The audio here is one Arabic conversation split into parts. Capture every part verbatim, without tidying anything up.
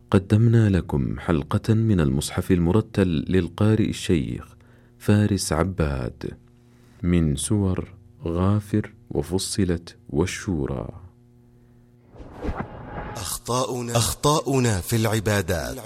قدمنا لكم حلقة من المصحف المرتل للقارئ الشيخ فارس عباد من سور غافر وفصلت والشورى. أخطاؤنا, أخطاؤنا في العبادات.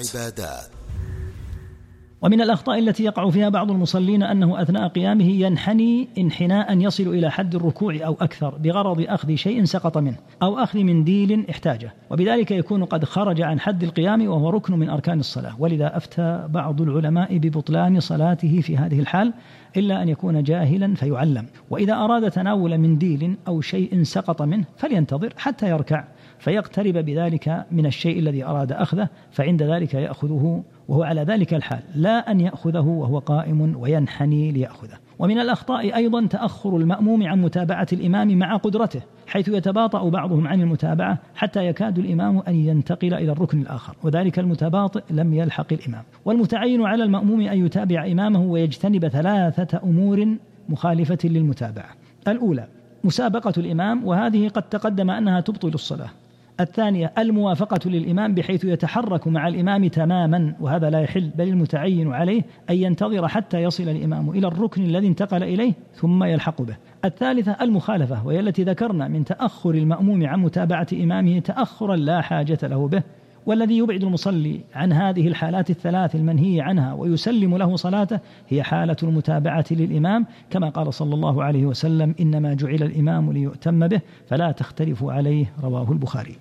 ومن الأخطاء التي يقع فيها بعض المصلين أنه أثناء قيامه ينحني انحناء يصل إلى حد الركوع أو أكثر بغرض أخذ شيء سقط منه أو أخذ منديل احتاجه، وبذلك يكون قد خرج عن حد القيام وهو ركن من أركان الصلاة. ولذا أفتى بعض العلماء ببطلان صلاته في هذه الحال إلا أن يكون جاهلا فيعلم. وإذا أراد تناول منديل أو شيء سقط منه فلينتظر حتى يركع فيقترب بذلك من الشيء الذي أراد أخذه، فعند ذلك يأخذه وهو على ذلك الحال، لا أن يأخذه وهو قائم وينحني ليأخذه. ومن الأخطاء أيضا تأخر المأموم عن متابعة الإمام مع قدرته، حيث يتباطأ بعضهم عن المتابعة حتى يكاد الإمام أن ينتقل إلى الركن الآخر، وذلك المتباطئ لم يلحق الإمام. والمتعين على المأموم أن يتابع إمامه ويجتنب ثلاثة أمور مخالفة للمتابعة. الأولى مسابقة الإمام، وهذه قد تقدم أنها تبطل الصلاة. الثانية الموافقة للإمام بحيث يتحرك مع الإمام تماما، وهذا لا يحل، بل المتعين عليه أن ينتظر حتى يصل الإمام إلى الركن الذي انتقل إليه ثم يلحق به. الثالثة المخالفة، وهي التي ذكرنا من تأخر المأموم عن متابعة إمامه تأخرا لا حاجة له به. والذي يبعد المصلي عن هذه الحالات الثلاث المنهي عنها ويسلم له صلاته هي حالة المتابعة للإمام، كما قال صلى الله عليه وسلم: إنما جعل الإمام ليؤتم به فلا تختلفوا عليه، رواه البخاري.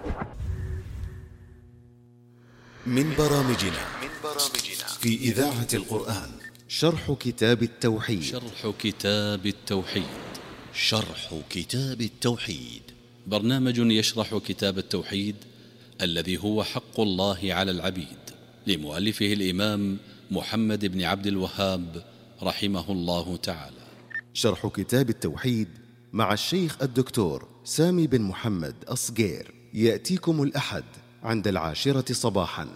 من برامجنا في إذاعة القرآن شرح كتاب التوحيد. شرح كتاب التوحيد شرح كتاب التوحيد برنامج يشرح كتاب التوحيد الذي هو حق الله على العبيد، لمؤلفه الإمام محمد بن عبد الوهاب رحمه الله تعالى. شرح كتاب التوحيد مع الشيخ الدكتور سامي بن محمد أصغير يأتيكم الأحد عند العاشرة صباحا.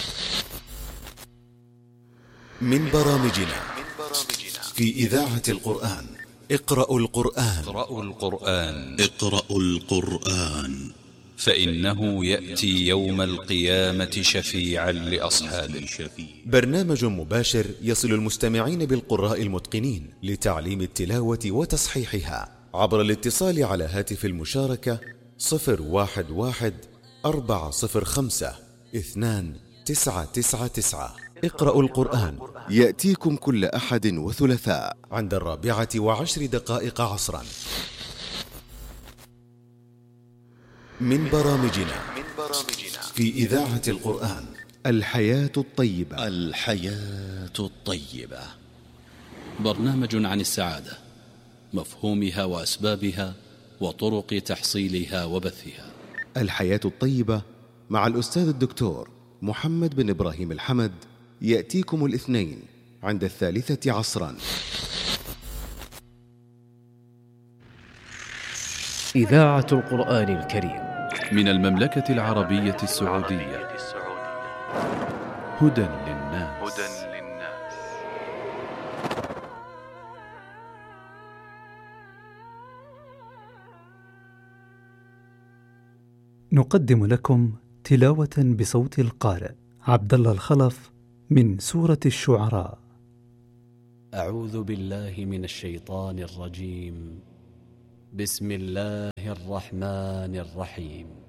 من برامجنا في إذاعة القرآن اقرأوا القرآن. اقرأوا القرآن اقرأوا القرآن فإنه يأتي يوم القيامة شفيعا لأصحابه. برنامج مباشر يصل المستمعين بالقراء المتقنين لتعليم التلاوة وتصحيحها عبر الاتصال على هاتف المشاركة صفر واحد واحد أربعة صفر خمسة اثنان تسعة تسعة تسعة. اقرأوا القرآن يأتيكم كل أحد وثلاثاء عند الرابعة وعشر دقائق عصرا. من برامجنا في إذاعة القرآن الحياة الطيبة. الحياة الطيبة برنامج عن السعادة، مفهومها وأسبابها وطرق تحصيلها وبثها. الحياة الطيبة مع الأستاذ الدكتور محمد بن إبراهيم الحمد يأتيكم الاثنين عند الثالثة عصرا. إذاعة القرآن الكريم من المملكة العربية السعودية. هدى للناس. نقدم لكم تلاوة بصوت القارئ عبد الله الخلف من سورة الشعراء. أعوذ بالله من الشيطان الرجيم. بسم الله الرحمن الرحيم.